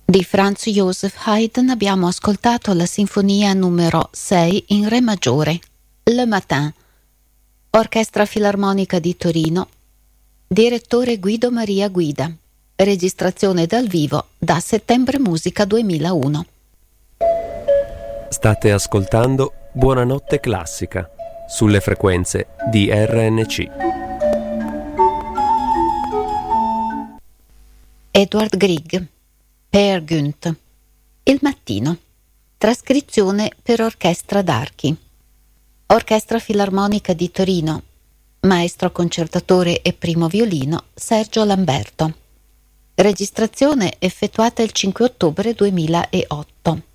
Di Franz Joseph Haydn abbiamo ascoltato la sinfonia numero 6 in re maggiore, Le Matin. Orchestra Filarmonica di Torino, direttore Guido Maria Guida, registrazione dal vivo da Settembre Musica 2001. State ascoltando Buonanotte Classica sulle frequenze di RNC. Edward Grieg, Per Gynt, Il mattino. Trascrizione per orchestra d'archi. Orchestra Filarmonica di Torino. Maestro concertatore e primo violino Sergio Lamberto. Registrazione effettuata il 5 ottobre 2008.